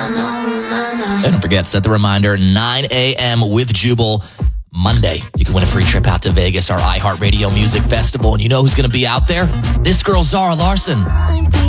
And don't forget, set the reminder, 9 a.m. with Jubal. Monday, you can win a free trip out to Vegas, our iHeartRadio Music Festival. And you know who's going to be out there? This girl, Zara Larson.